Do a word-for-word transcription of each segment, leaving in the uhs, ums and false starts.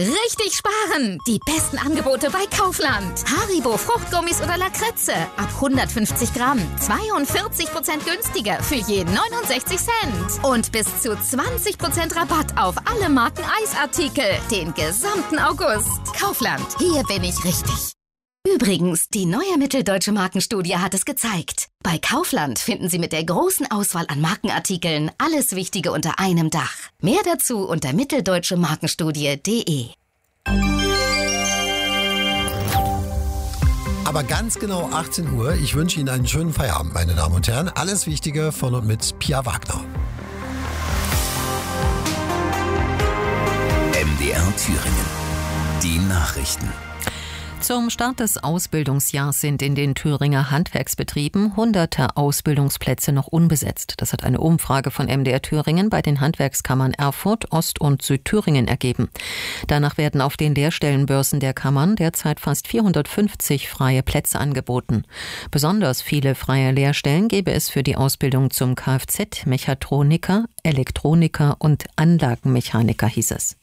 Richtig sparen! Die besten Angebote bei Kaufland. Haribo Fruchtgummis oder Lakritze ab hundertfünfzig Gramm. zweiundvierzig Prozent günstiger für je neunundsechzig Cent. Und bis zu zwanzig Prozent Rabatt auf alle Marken Eisartikel. Den gesamten August. Kaufland. Hier bin ich richtig. Übrigens, die neue Mitteldeutsche Markenstudie hat es gezeigt. Bei Kaufland finden Sie mit der großen Auswahl an Markenartikeln alles Wichtige unter einem Dach. Mehr dazu unter mitteldeutsche markenstudie punkt de. Aber ganz genau achtzehn Uhr. Ich wünsche Ihnen einen schönen Feierabend, meine Damen und Herren. Alles Wichtige von und mit Pia Wagner. M D R Thüringen. Die Nachrichten. Zum Start des Ausbildungsjahrs sind in den Thüringer Handwerksbetrieben hunderte Ausbildungsplätze noch unbesetzt. Das hat eine Umfrage von M D R Thüringen bei den Handwerkskammern Erfurt, Ost- und Südthüringen ergeben. Danach werden auf den Lehrstellenbörsen der Kammern derzeit fast vierhundertfünfzig freie Plätze angeboten. Besonders viele freie Lehrstellen gäbe es für die Ausbildung zum Kfz-Mechatroniker, Elektroniker und Anlagenmechaniker, hieß es.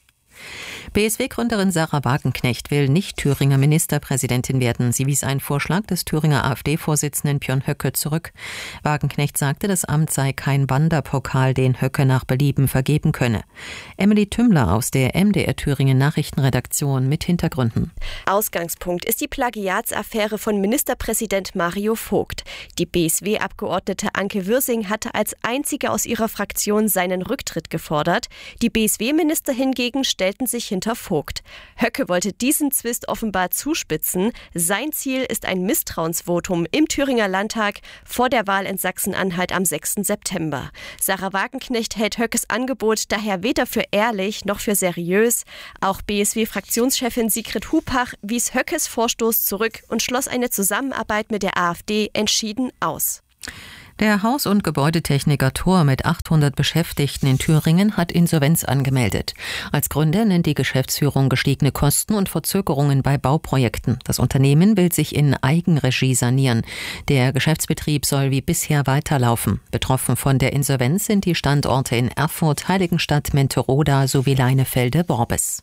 B S W-Gründerin Sahra Wagenknecht will nicht Thüringer Ministerpräsidentin werden. Sie wies einen Vorschlag des Thüringer AfD-Vorsitzenden Björn Höcke zurück. Wagenknecht sagte, das Amt sei kein Wanderpokal, den Höcke nach Belieben vergeben könne. Emily Tümmler aus der M D R Thüringen Nachrichtenredaktion mit Hintergründen. Ausgangspunkt ist die Plagiatsaffäre von Ministerpräsident Mario Vogt. Die B S W-Abgeordnete Anke Würsing hatte als einzige aus ihrer Fraktion seinen Rücktritt gefordert. Die B S W-Minister hingegen stellten sich hinter Vogt. Höcke wollte diesen Zwist offenbar zuspitzen. Sein Ziel ist ein Misstrauensvotum im Thüringer Landtag vor der Wahl in Sachsen-Anhalt am sechsten September. Sahra Wagenknecht hält Höckes Angebot daher weder für ehrlich noch für seriös. Auch B S W-Fraktionschefin Sigrid Hupach wies Höckes Vorstoß zurück und schloss eine Zusammenarbeit mit der AfD entschieden aus. Der Haus- und Gebäudetechniker Thor mit achthundert Beschäftigten in Thüringen hat Insolvenz angemeldet. Als Gründe nennt die Geschäftsführung gestiegene Kosten und Verzögerungen bei Bauprojekten. Das Unternehmen will sich in Eigenregie sanieren. Der Geschäftsbetrieb soll wie bisher weiterlaufen. Betroffen von der Insolvenz sind die Standorte in Erfurt, Heiligenstadt, Menteroda sowie Leinefelde-Worbis.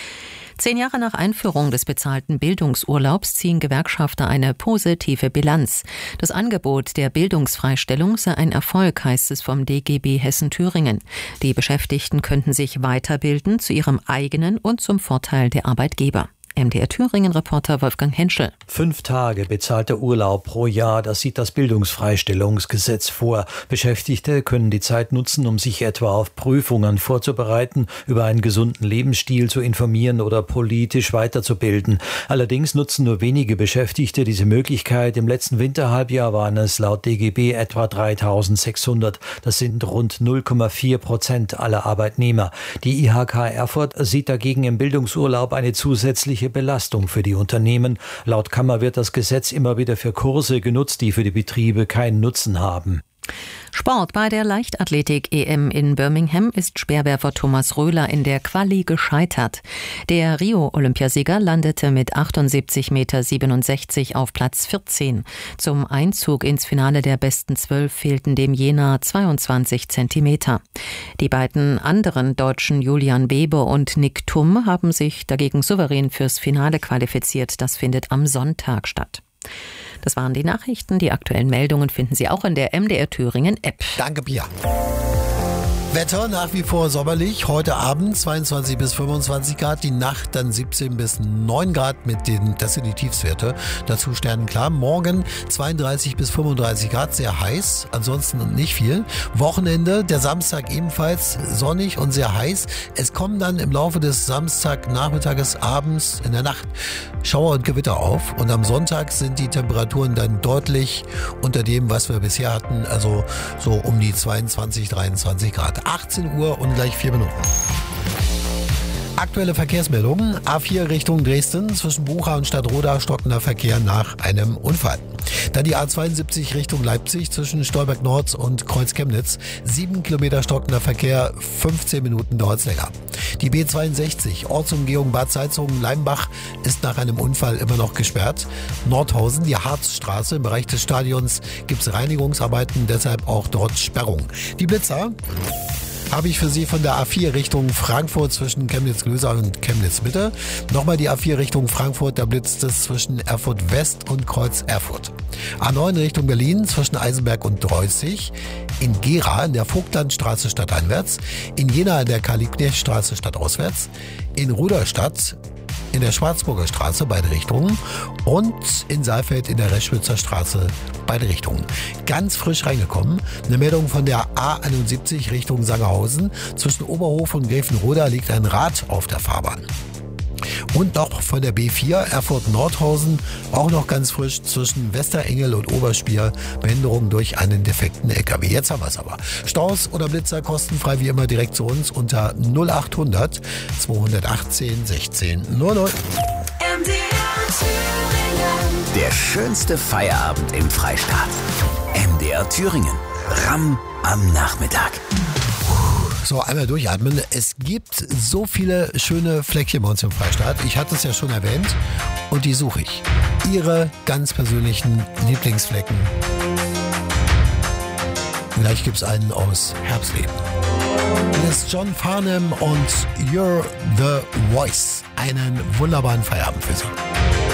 Zehn Jahre nach Einführung des bezahlten Bildungsurlaubs ziehen Gewerkschafter eine positive Bilanz. Das Angebot der Bildungsfreistellung sei ein Erfolg, heißt es vom D G B Hessen-Thüringen. Die Beschäftigten könnten sich weiterbilden zu ihrem eigenen und zum Vorteil der Arbeitgeber. M D R Thüringen-Reporter Wolfgang Henschel. Fünf Tage bezahlter Urlaub pro Jahr, das sieht das Bildungsfreistellungsgesetz vor. Beschäftigte können die Zeit nutzen, um sich etwa auf Prüfungen vorzubereiten, über einen gesunden Lebensstil zu informieren oder politisch weiterzubilden. Allerdings nutzen nur wenige Beschäftigte diese Möglichkeit. Im letzten Winterhalbjahr waren es laut D G B etwa dreitausendsechshundert. Das sind rund null Komma vier Prozent aller Arbeitnehmer. Die I H K Erfurt sieht dagegen im Bildungsurlaub eine zusätzliche Belastung für die Unternehmen. Laut Kammer wird das Gesetz immer wieder für Kurse genutzt, die für die Betriebe keinen Nutzen haben. Sport. Bei der Leichtathletik-E M in Birmingham ist Speerwerfer Thomas Röhler in der Quali gescheitert. Der Rio-Olympiasieger landete mit achtundsiebzig Komma siebenundsechzig Meter auf Platz vierzehn. Zum Einzug ins Finale der besten zwölf fehlten dem Jener zweiundzwanzig Zentimeter. Die beiden anderen Deutschen Julian Bebe und Nick Thum haben sich dagegen souverän fürs Finale qualifiziert. Das findet am Sonntag statt. Das waren die Nachrichten. Die aktuellen Meldungen finden Sie auch in der M D R Thüringen App. Danke, Pia. Wetter nach wie vor sommerlich. Heute Abend zweiundzwanzig bis fünfundzwanzig Grad, die Nacht dann siebzehn bis neun Grad mit den, das sind die Tiefstwerte. Dazu sternenklar. Morgen zweiunddreißig bis fünfunddreißig Grad, sehr heiß, ansonsten nicht viel. Wochenende, der Samstag ebenfalls sonnig und sehr heiß. Es kommen dann im Laufe des Samstagnachmittages, abends, in der Nacht Schauer und Gewitter auf. Und am Sonntag sind die Temperaturen dann deutlich unter dem, was wir bisher hatten, also so um die zweiundzwanzig, dreiundzwanzig Grad. achtzehn Uhr und gleich vier Minuten. Aktuelle Verkehrsmeldungen. A vier Richtung Dresden, zwischen Bucha und Stadtroda stockender Verkehr nach einem Unfall. Dann die A zweiundsiebzig Richtung Leipzig, zwischen Stolberg Nord und Kreuz Chemnitz. Sieben Kilometer stockender Verkehr, fünfzehn Minuten dauert es länger. Die B zweiundsechzig, Ortsumgehung Bad Salzungen-Leimbach, ist nach einem Unfall immer noch gesperrt. Nordhausen, die Harzstraße, im Bereich des Stadions gibt es Reinigungsarbeiten, deshalb auch dort Sperrung. Die Blitzer. habe ich für Sie von der A vier Richtung Frankfurt zwischen Chemnitz-Löser und Chemnitz-Mitte. Nochmal die A vier Richtung Frankfurt, da blitzt es zwischen Erfurt West und Kreuz Erfurt. A neun Richtung Berlin zwischen Eisenberg und Dreußig. In Gera in der Vogtlandstraße stadteinwärts. In Jena in der Karl-Liebknecht-Straße stadtauswärts. In Rudolstadt in der Schwarzburger Straße, beide Richtungen, und in Saalfeld in der Reschwitzer Straße, beide Richtungen. Ganz frisch reingekommen, eine Meldung von der A einundsiebzig Richtung Sangerhausen. Zwischen Oberhof und Gräfenroda liegt ein Rad auf der Fahrbahn. Und noch von der B vier Erfurt-Nordhausen, auch noch ganz frisch zwischen Westerengel und Oberspier, Behinderung durch einen defekten L K W. Jetzt haben wir es aber. Staus oder Blitzer kostenfrei wie immer direkt zu uns unter null achthundert zweihundertachtzehn sechzehn null null. Der schönste Feierabend im Freistaat. M D R Thüringen. Ramm am Nachmittag. So, einmal durchatmen. Es gibt so viele schöne Fleckchen bei uns im Freistaat. Ich hatte es ja schon erwähnt und die suche ich. Ihre ganz persönlichen Lieblingsflecken. Gleich gibt es einen aus Herbstleben. Hier ist John Farnham und You're the Voice. Einen wunderbaren Feierabend für Sie.